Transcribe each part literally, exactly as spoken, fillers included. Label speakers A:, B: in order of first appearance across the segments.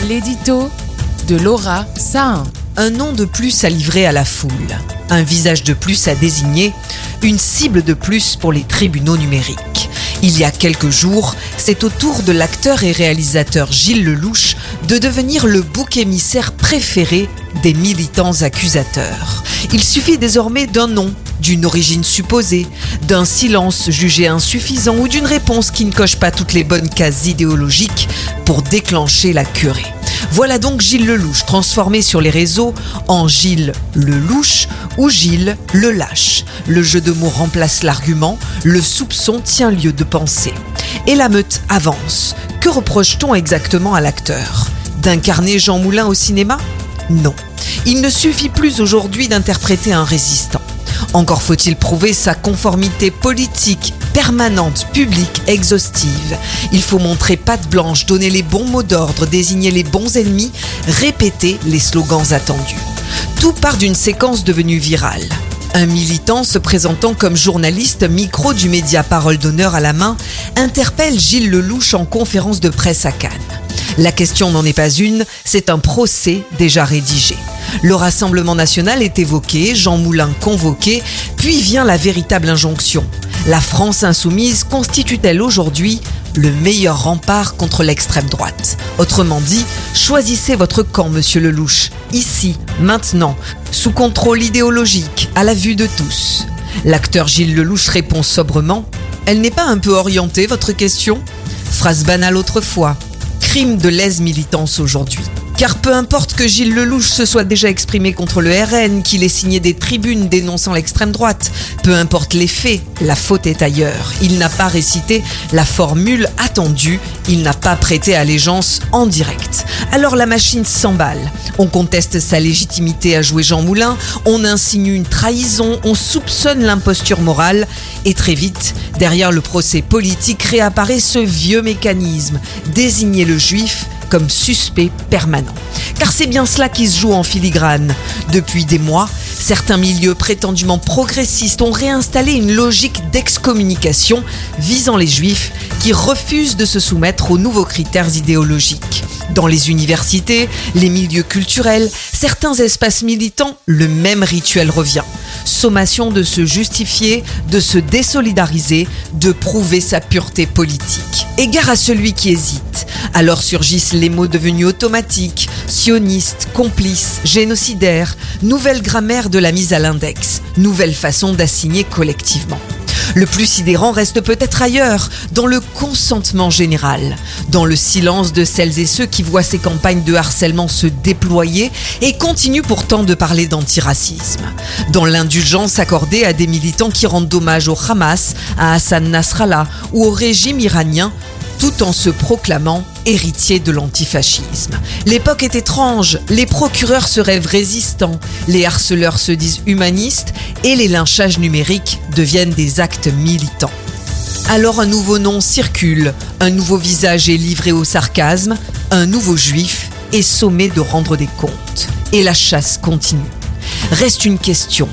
A: L'édito de Laura Sahin.
B: Un nom de plus à livrer à la foule, un visage de plus à désigner, une cible de plus pour les tribunaux numériques. Il y a quelques jours, c'est au tour de l'acteur et réalisateur Gilles Lellouche de devenir le bouc émissaire préféré des militants accusateurs. Il suffit désormais d'un nom, d'une origine supposée, d'un silence jugé insuffisant ou d'une réponse qui ne coche pas toutes les bonnes cases idéologiques pour déclencher la curée. Voilà donc Gilles Lellouche, transformé sur les réseaux en Gilles Lelouch ou Gilles le Lâche. Le jeu de mots remplace l'argument, le soupçon tient lieu de pensée. Et la meute avance. Que reproche-t-on exactement à l'acteur ? D'incarner Jean Moulin au cinéma ? Non. Il ne suffit plus aujourd'hui d'interpréter un résistant. Encore faut-il prouver sa conformité politique, permanente, publique, exhaustive. Il faut montrer patte blanche, donner les bons mots d'ordre, désigner les bons ennemis, répéter les slogans attendus. Tout part d'une séquence devenue virale. Un militant se présentant comme journaliste, micro du média Parole d'honneur à la main, interpelle Gilles Lellouche en conférence de presse à Cannes. La question n'en est pas une, c'est un procès déjà rédigé. Le Rassemblement national est évoqué, Jean Moulin convoqué, puis vient la véritable injonction. La France insoumise constitue-t-elle aujourd'hui le meilleur rempart contre l'extrême droite ? Autrement dit, choisissez votre camp, monsieur Lellouche, ici, maintenant, sous contrôle idéologique, à la vue de tous. L'acteur Gilles Lellouche répond sobrement « Elle n'est pas un peu orientée, votre question ?» Phrase banale autrefois, crime de lèse-militance aujourd'hui. Car peu importe que Gilles Lellouche se soit déjà exprimé contre le R N, qu'il ait signé des tribunes dénonçant l'extrême droite, peu importe les faits, la faute est ailleurs. Il n'a pas récité la formule attendue, il n'a pas prêté allégeance en direct. Alors la machine s'emballe. On conteste sa légitimité à jouer Jean Moulin, on insinue une trahison, on soupçonne l'imposture morale et très vite, derrière le procès politique réapparaît ce vieux mécanisme, désigner le juif comme suspect permanent. Car c'est bien cela qui se joue en filigrane. Depuis des mois, certains milieux prétendument progressistes ont réinstallé une logique d'excommunication visant les juifs qui refusent de se soumettre aux nouveaux critères idéologiques. Dans les universités, les milieux culturels, certains espaces militants, le même rituel revient. Sommation de se justifier, de se désolidariser, de prouver sa pureté politique. Égard à celui qui hésite. Alors surgissent les mots devenus automatiques, sionistes, complices, génocidaires, nouvelle grammaire de la mise à l'index, nouvelle façon d'assigner collectivement. Le plus sidérant reste peut-être ailleurs, dans le consentement général, dans le silence de celles et ceux qui voient ces campagnes de harcèlement se déployer et continuent pourtant de parler d'antiracisme, dans l'indulgence accordée à des militants qui rendent hommage au Hamas, à Hassan Nasrallah ou au régime iranien, tout en se proclamant héritier de l'antifascisme. L'époque est étrange, les procureurs se rêvent résistants, les harceleurs se disent humanistes et les lynchages numériques deviennent des actes militants. Alors un nouveau nom circule, un nouveau visage est livré au sarcasme, un nouveau juif est sommé de rendre des comptes. Et la chasse continue. Reste une question.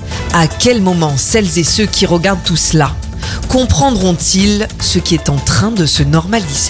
B: À quel moment celles et ceux qui regardent tout cela comprendront-ils ce qui est en train de se normaliser ?